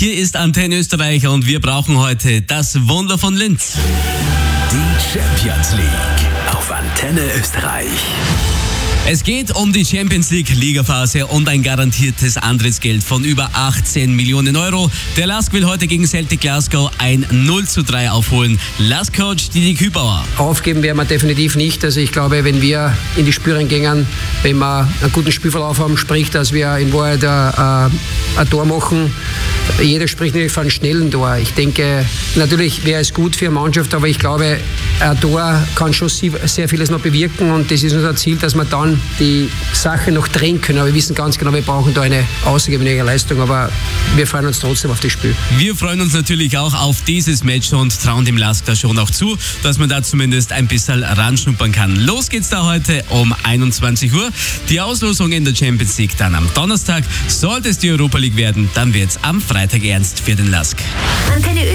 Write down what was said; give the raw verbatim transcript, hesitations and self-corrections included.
Hier ist Antenne Österreich und wir brauchen heute das Wunder von Linz. Die Champions League auf Antenne Österreich. Es geht um die Champions League Ligaphase und ein garantiertes Antrittsgeld von über achtzehn Millionen Euro. Der Lask will heute gegen Celtic Glasgow ein null zu drei aufholen. Lask-Coach Didi Kübauer. Aufgeben werden wir definitiv nicht. Also ich glaube, wenn wir in die Spiele gehen, wenn wir einen guten Spielverlauf haben, sprich, dass wir in Wahrheit ein, ein Tor machen. Jeder spricht natürlich von einem schnellen Tor. Ich denke, natürlich wäre es gut für eine Mannschaft, aber ich glaube, ein Tor kann schon sehr vieles noch bewirken und das ist unser Ziel, dass wir dann die Sache noch drehen können. Aber wir wissen ganz genau, wir brauchen da eine außergewöhnliche Leistung, aber wir freuen uns trotzdem auf das Spiel. Wir freuen uns natürlich auch auf dieses Match und trauen dem Lask da schon auch zu, dass man da zumindest ein bisschen ranschnuppern kann. Los geht's da heute um einundzwanzig Uhr. Die Auslosung in der Champions League dann am Donnerstag. Sollte es die Europa League werden, dann wird's am Freitag ernst für den Lask. Antenne